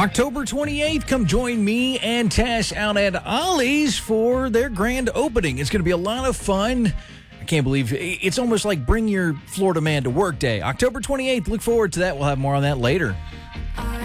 October 28th, come join me and Tash out at Ollie's for their grand opening. It's going to be a lot of fun. I can't believe it's almost like bring your Florida man to work day. October 28th, look forward to that. We'll have more on that later.